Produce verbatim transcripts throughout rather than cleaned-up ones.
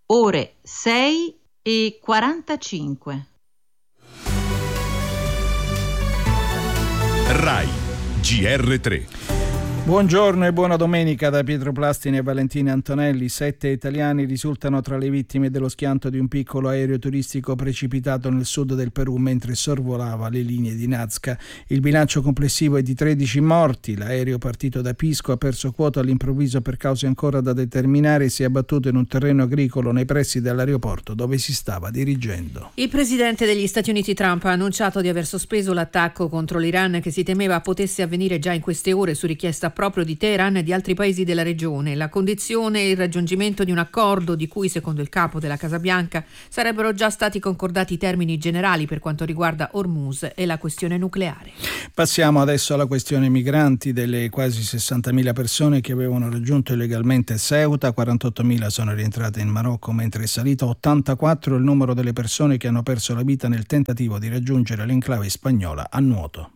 ore sei e quarantacinque. Rai G R tre. Buongiorno e buona domenica da Pietro Plastini e Valentina Antonelli. Sette italiani risultano tra le vittime dello schianto di un piccolo aereo turistico precipitato nel sud del Perù mentre sorvolava le linee di Nazca. Il bilancio complessivo è di tredici morti. L'aereo partito da Pisco ha perso quota all'improvviso per cause ancora da determinare e si è abbattuto in un terreno agricolo nei pressi dell'aeroporto dove si stava dirigendo. Il presidente degli Stati Uniti Trump ha annunciato di aver sospeso l'attacco contro l'Iran che si temeva potesse avvenire già in queste ore su richiesta proprio di Teheran e di altri paesi della regione. La condizione è il raggiungimento di un accordo di cui, secondo il capo della Casa Bianca, sarebbero già stati concordati i termini generali per quanto riguarda Hormuz e la questione nucleare. Passiamo adesso alla questione migranti. Delle quasi sessantamila persone che avevano raggiunto illegalmente Ceuta, quarantottomila sono rientrate in Marocco, mentre è salito a ottantaquattro il numero delle persone che hanno perso la vita nel tentativo di raggiungere l'enclave spagnola a nuoto.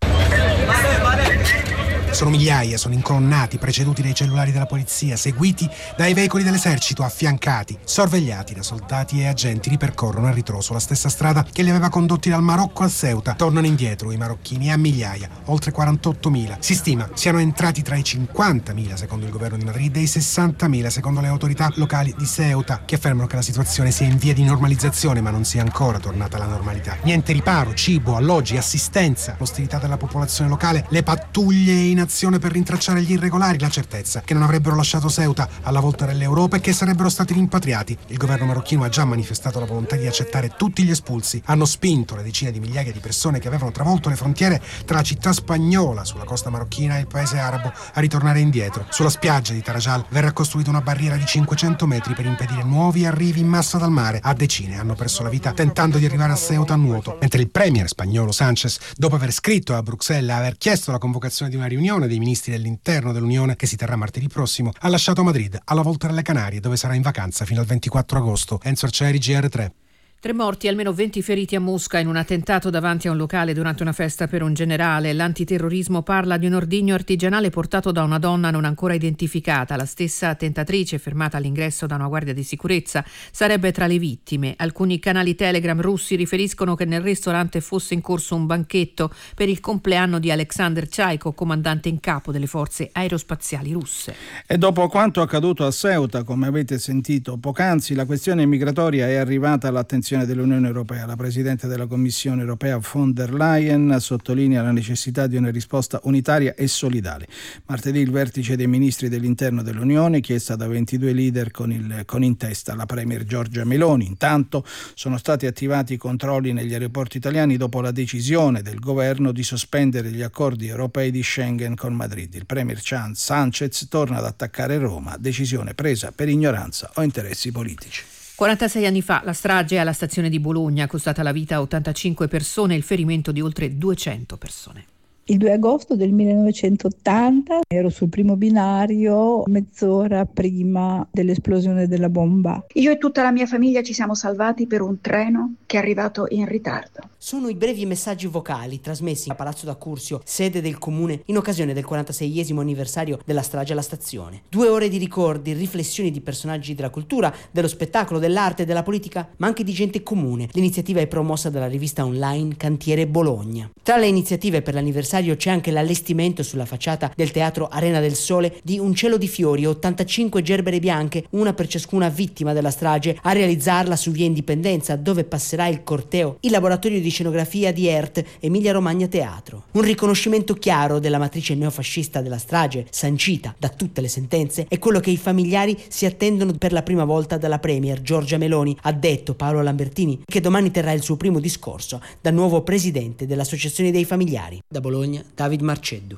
Sono migliaia, sono incolonnati, preceduti dai cellulari della polizia, seguiti dai veicoli dell'esercito, affiancati, sorvegliati da soldati e agenti, ripercorrono a ritroso la stessa strada che li aveva condotti dal Marocco a Ceuta. Tornano indietro i marocchini a migliaia, oltre quarantottomila. Si stima siano entrati tra i cinquantamila secondo il governo di Madrid e i sessantamila secondo le autorità locali di Ceuta, che affermano che la situazione sia in via di normalizzazione ma non sia ancora tornata alla normalità. Niente riparo, cibo, alloggi, assistenza, l'ostilità della popolazione locale, le pattuglie in azione per rintracciare gli irregolari, la certezza che non avrebbero lasciato Ceuta alla volta dell'Europa e che sarebbero stati rimpatriati. Il governo marocchino ha già manifestato la volontà di accettare tutti gli espulsi. Hanno spinto le decine di migliaia di persone che avevano travolto le frontiere tra la città spagnola sulla costa marocchina e il paese arabo a ritornare indietro. Sulla spiaggia di Tarajal verrà costruita una barriera di cinquecento metri per impedire nuovi arrivi in massa dal mare. A decine hanno perso la vita tentando di arrivare a Ceuta a nuoto, mentre il premier spagnolo Sánchez, dopo aver scritto a Bruxelles e aver chiesto la convocazione di una riunione dei ministri dell'interno dell'Unione che si terrà martedì prossimo, ha lasciato Madrid alla volta delle Canarie, dove sarà in vacanza fino al ventiquattro agosto. Enzo Arcieri, G R tre. Tre morti e almeno venti feriti a Mosca in un attentato davanti a un locale durante una festa per un generale. L'antiterrorismo parla di un ordigno artigianale portato da una donna non ancora identificata. La stessa tentatrice, fermata all'ingresso da una guardia di sicurezza, sarebbe tra le vittime. Alcuni canali Telegram russi riferiscono che nel ristorante fosse in corso un banchetto per il compleanno di Alexander Chaiko, comandante in capo delle forze aerospaziali russe. E dopo quanto accaduto a Ceuta, come avete sentito poc'anzi, la questione migratoria è arrivata all'attenzione dell'Unione Europea. La Presidente della Commissione Europea von der Leyen sottolinea la necessità di una risposta unitaria e solidale. Martedì il vertice dei ministri dell'interno dell'Unione, chiesta da ventidue leader con, il, con in testa la Premier Giorgia Meloni. Intanto sono stati attivati i controlli negli aeroporti italiani dopo la decisione del governo di sospendere gli accordi europei di Schengen con Madrid. Il Premier Sánchez torna ad attaccare Roma, decisione presa per ignoranza o interessi politici. quarantasei anni fa la strage alla stazione di Bologna ha costato la vita a ottantacinque persone e il ferimento di oltre duecento persone. Il due agosto del millenovecentottanta ero sul primo binario mezz'ora prima dell'esplosione della bomba. Io e tutta la mia famiglia ci siamo salvati per un treno che è arrivato in ritardo. Sono i brevi messaggi vocali trasmessi a Palazzo d'Accursio, sede del comune, in occasione del quarantaseiesimo anniversario della strage alla stazione. Due ore di ricordi, riflessioni di personaggi della cultura, dello spettacolo, dell'arte, della politica, ma anche di gente comune. L'iniziativa è promossa dalla rivista online Cantiere Bologna. Tra le iniziative per l'anniversario c'è anche l'allestimento sulla facciata del Teatro Arena del Sole di un cielo di fiori, ottantacinque gerbere bianche, una per ciascuna vittima della strage. A realizzarla su via Indipendenza, dove passerà il corteo, il laboratorio di scenografia di E R T Emilia Romagna Teatro. Un riconoscimento chiaro della matrice neofascista della strage, sancita da tutte le sentenze, è quello che i familiari si attendono per la prima volta dalla Premier Giorgia Meloni, ha detto Paolo Lambertini, che domani terrà il suo primo discorso da nuovo presidente dell'Associazione dei Familiari. Da Bologna, David Marceddu.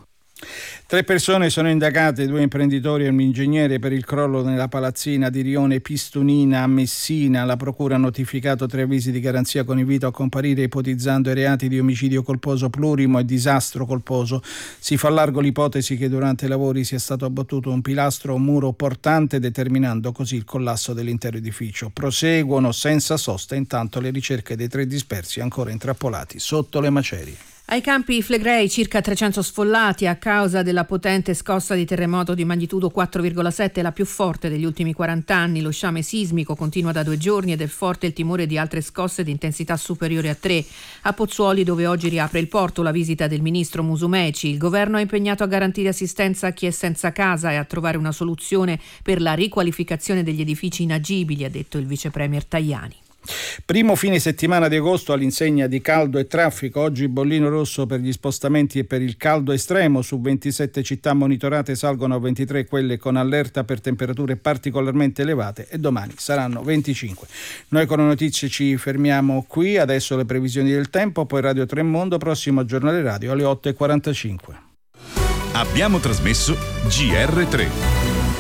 Tre persone sono indagate, due imprenditori e un ingegnere, per il crollo nella palazzina di Rione Pistunina a Messina. La procura ha notificato tre avvisi di garanzia con invito a comparire ipotizzando i reati di omicidio colposo plurimo e disastro colposo. Si fa largo l'ipotesi che durante i lavori sia stato abbattuto un pilastro o un muro portante, determinando così il collasso dell'intero edificio. Proseguono senza sosta intanto le ricerche dei tre dispersi ancora intrappolati sotto le macerie. Ai Campi Flegrei circa trecento sfollati a causa della potente scossa di terremoto di magnitudo quattro virgola sette, la più forte degli ultimi quaranta anni. Lo sciame sismico continua da due giorni ed è forte il timore di altre scosse di intensità superiore a tre. A Pozzuoli, dove oggi riapre il porto, la visita del ministro Musumeci. Il governo è impegnato a garantire assistenza a chi è senza casa e a trovare una soluzione per la riqualificazione degli edifici inagibili, ha detto il vice premier Tajani. Primo fine settimana di agosto all'insegna di caldo e traffico. Oggi bollino rosso per gli spostamenti e per il caldo estremo. Su ventisette città monitorate salgono a ventitré quelle con allerta per temperature particolarmente elevate e domani saranno venticinque. Noi con le notizie ci fermiamo qui, adesso le previsioni del tempo, poi Radio tre Mondo, prossimo giornale radio alle otto e quarantacinque. Abbiamo trasmesso G R tre.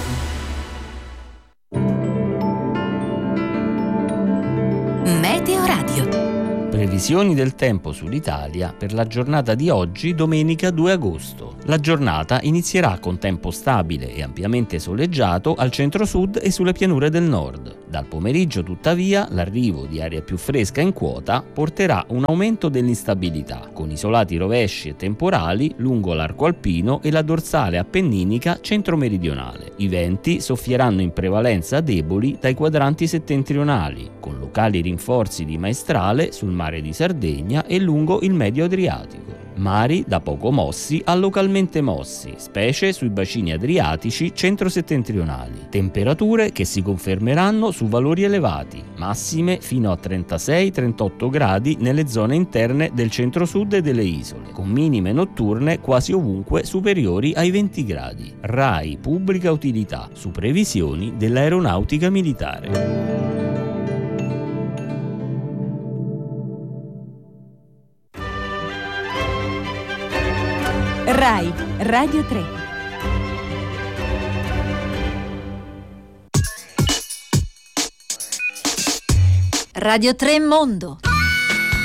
Meteo Radio. Previsioni del tempo sull'Italia per la giornata di oggi, domenica due agosto. La giornata inizierà con tempo stabile e ampiamente soleggiato al centro-sud e sulle pianure del nord. Dal pomeriggio, tuttavia, l'arrivo di aria più fresca in quota porterà un aumento dell'instabilità, con isolati rovesci e temporali lungo l'arco alpino e la dorsale appenninica centro-meridionale. I venti soffieranno in prevalenza deboli dai quadranti settentrionali, con locali rinforzi di maestrale sul mare di Sardegna e lungo il medio Adriatico. Mari da poco mossi a localmente mossi, specie sui bacini adriatici centro-settentrionali. Temperature che si confermeranno su valori elevati, massime fino a trentasei trentotto gradi nelle zone interne del centro-sud e delle isole, con minime notturne quasi ovunque superiori ai venti gradi. RAI Pubblica Utilità, su previsioni dell'Aeronautica Militare. RAI Radio tre. Radio tre Mondo.